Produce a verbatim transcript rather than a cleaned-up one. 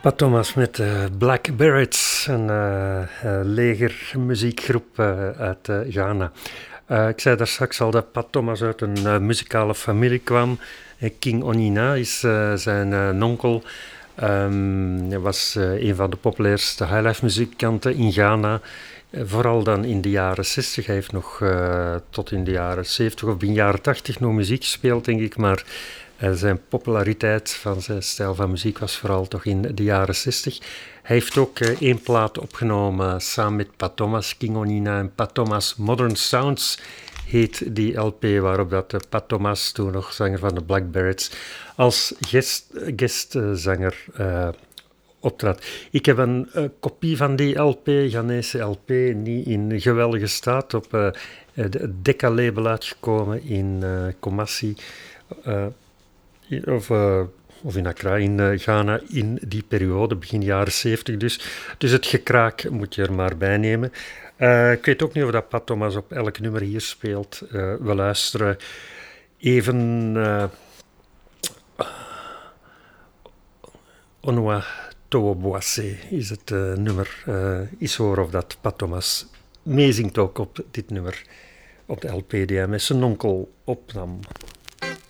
Pat Thomas met uh, Black Berets, een uh, uh, legermuziekgroep uh, uit uh, Ghana. Uh, ik zei daar straks al dat Pat Thomas uit een uh, muzikale familie kwam. Uh, King Onina is uh, zijn uh, nonkel. Um, hij was uh, een van de populairste highlife muzikanten in Ghana. Uh, vooral dan in de jaren zestig. Hij heeft nog uh, tot in de jaren zeventig of in de jaren tachtig nog muziek gespeeld, denk ik. Maar uh, zijn populariteit van zijn stijl van muziek was vooral toch in de jaren zestig. Hij heeft ook uh, één plaat opgenomen samen met Pat Thomas, King Onina en Pat Thomas. Modern Sounds heet die L P, waarop dat uh, Pat Thomas, toen nog zanger van de Black Berets, als gestzanger guest, uh, uh, optrad. Ik heb een uh, kopie van die L P, Ghanese L P, niet in geweldige staat, op uh, het Decca-label uitgekomen in uh, Kumasi, uh, of, uh, of in Accra, in uh, Ghana, in die periode, begin jaren zeventig dus. Dus het gekraak moet je er maar bij nemen. Uh, ik weet ook niet of dat Pat Thomas op elk nummer hier speelt. Uh, we luisteren even... Uh, Onwa Toboase is het uh, nummer. Uh, is horen of dat Pat Thomas meezingt ook op dit nummer, op de L P die hij met zijn onkel opnam.